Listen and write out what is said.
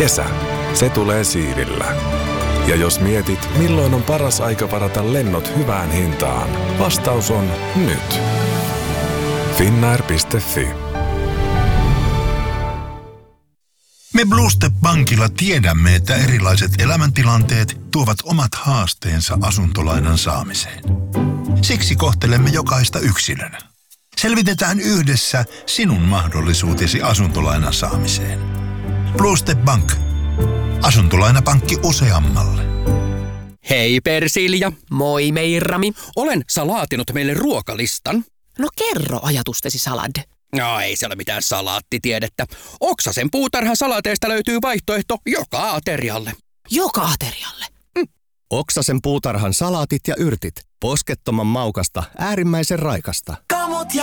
Kesä, se tulee siivillä. Ja jos mietit, milloin on paras aika varata lennot hyvään hintaan, vastaus on nyt. Finnair.fi. Me Blue Step Bankilla tiedämme, että erilaiset elämäntilanteet tuovat omat haasteensa asuntolainan saamiseen. Siksi kohtelemme jokaista yksilönä. Selvitetään yhdessä sinun mahdollisuutesi asuntolainan saamiseen. Blue Step Bank. Asuntolainapankki useammalle. Hei Persilja. Moi Meirami. Olen salaatinut meille ruokalistan. No kerro ajatustesi salad. No ei se ole mitään salaattitiedettä. Oksasen puutarhan salaateista löytyy vaihtoehto joka aterialle. Joka aterialle? Oksasen puutarhan salaatit ja yrtit. Poskettoman maukasta, äärimmäisen raikasta.